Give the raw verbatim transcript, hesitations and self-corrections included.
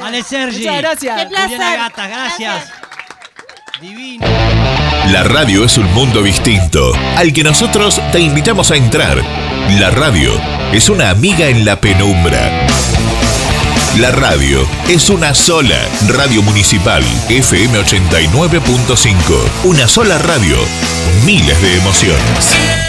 Dale, Sergi. Muchas gracias. Qué placer. Juliana Gata, gracias. Gracias. Divino. La radio es un mundo distinto, al que nosotros te invitamos a entrar. La radio es una amiga en la penumbra. La radio es una sola. Radio Municipal F M ochenta y nueve punto cinco. Una sola radio. Miles de emociones.